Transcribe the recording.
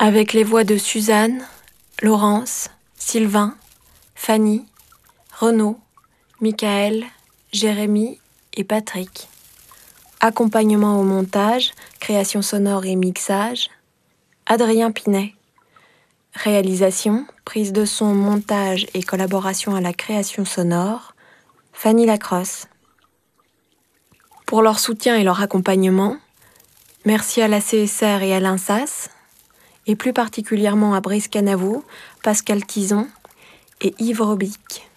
avec les voix de Suzanne, Laurence, Sylvain, Fanny, Renaud, Michael, Jérémy et Patrick. Accompagnement au montage, création sonore et mixage, Adrien Pinet. Réalisation, prise de son, montage et collaboration à la création sonore, Fanny Lacrosse. Pour leur soutien et leur accompagnement, merci à la CSR et à l'INSAS, et plus particulièrement à Brice Canavou, Pascal Tison et Yves Robic.